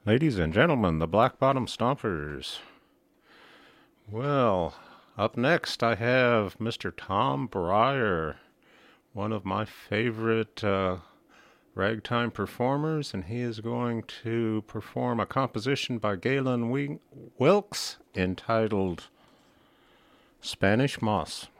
Ladies and gentlemen, the Black Bottom Stompers. Well, up next I have Mr. Tom Breyer, one of my favorite ragtime performers, and he is going to perform a composition by Galen Wilkes entitled Spanish Moss.